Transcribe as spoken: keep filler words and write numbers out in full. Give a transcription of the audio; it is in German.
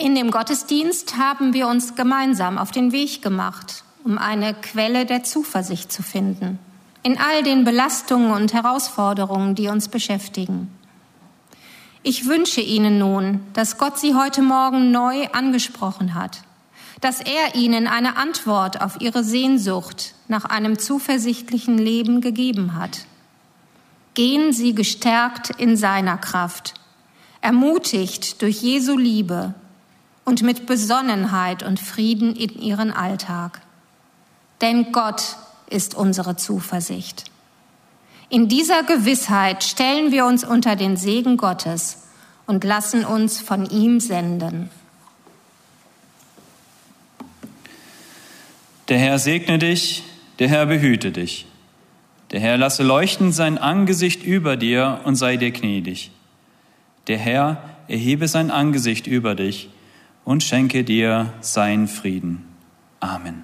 In dem Gottesdienst haben wir uns gemeinsam auf den Weg gemacht, um eine Quelle der Zuversicht zu finden, in all den Belastungen und Herausforderungen, die uns beschäftigen. Ich wünsche Ihnen nun, dass Gott Sie heute Morgen neu angesprochen hat, dass er Ihnen eine Antwort auf Ihre Sehnsucht nach einem zuversichtlichen Leben gegeben hat. Gehen Sie gestärkt in seiner Kraft, ermutigt durch Jesu Liebe und mit Besonnenheit und Frieden in Ihren Alltag. Denn Gott ist unsere Zuversicht. In dieser Gewissheit stellen wir uns unter den Segen Gottes und lassen uns von ihm senden. Der Herr segne dich, der Herr behüte dich. Der Herr lasse leuchten sein Angesicht über dir und sei dir gnädig. Der Herr erhebe sein Angesicht über dich und schenke dir seinen Frieden. Amen.